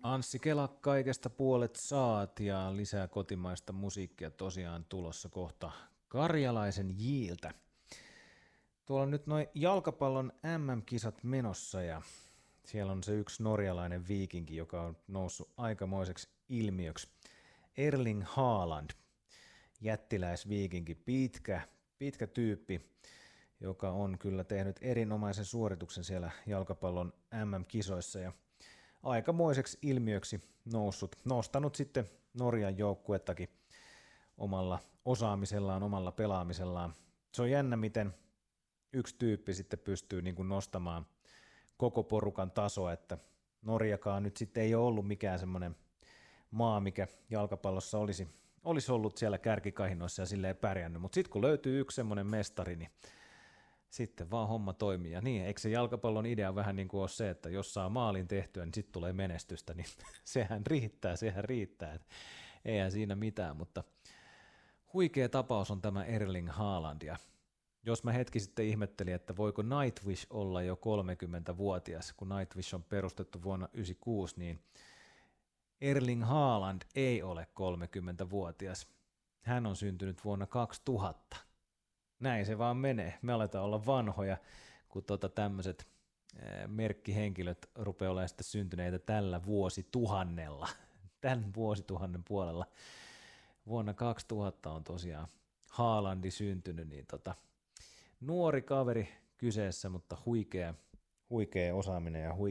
Anssi Kela, kaikesta puolet saat ja lisää kotimaista musiikkia tosiaan tulossa kohta Karjalaisen Jiiltä. Tuolla on nyt noin jalkapallon MM-kisat menossa ja siellä on se yksi norjalainen viikinki, joka on noussut aikamoiseksi ilmiöksi. Erling Haaland, jättiläisviikinki, pitkä tyyppi, joka on kyllä tehnyt erinomaisen suorituksen siellä jalkapallon MM-kisoissa ja aikamoiseksi ilmiöksi nostanut sitten Norjan joukkuettakin omalla osaamisellaan, omalla pelaamisellaan. Se on jännä, miten yksi tyyppi sitten pystyy niin kuin nostamaan koko porukan tasoa, että Norjakaan nyt sitten ei ole ollut mikään semmoinen maa, mikä jalkapallossa olisi ollut siellä kärkikahinoissa ja silleen pärjännyt, mutta sitten kun löytyy yksi semmoinen mestari, niin sitten vaan homma toimii. Ja niin, eikö se jalkapallon idea vähän niin kuin ole se, että jos saa maalin tehtyä, niin sitten tulee menestystä, niin sehän riittää. Eihän siinä mitään, mutta huikea tapaus on tämä Erling Haaland. Ja jos mä hetki sitten ihmettelin, että voiko Nightwish olla jo 30-vuotias, kun Nightwish on perustettu vuonna 1996, niin Erling Haaland ei ole 30-vuotias. Hän on syntynyt vuonna 2000. Näin se vaan menee. Me aletaan olla vanhoja, kun tämmöiset merkkihenkilöt rupeaa olemaan sitten syntyneitä tällä vuosituhannella. Tämän vuosituhannen puolella. Vuonna 2000 on tosiaan Haalandi syntynyt, niin nuori kaveri kyseessä, mutta huikea osaaminen ja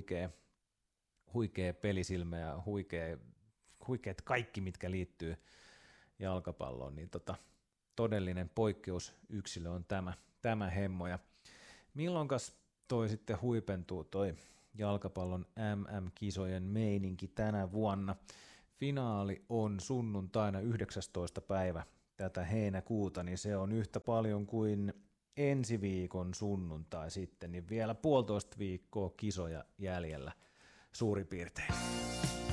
huikea pelisilmä ja huikeat kaikki, mitkä liittyy jalkapalloon, niin todellinen poikkeusyksilö on tämä hemmo. Ja milloinkas toi sitten huipentuu toi jalkapallon MM-kisojen meininki tänä vuonna? Finaali on sunnuntaina 19. päivä tätä heinäkuuta, niin se on yhtä paljon kuin ensi viikon sunnuntai sitten, niin vielä 1,5 viikkoa kisoja jäljellä suurin piirtein.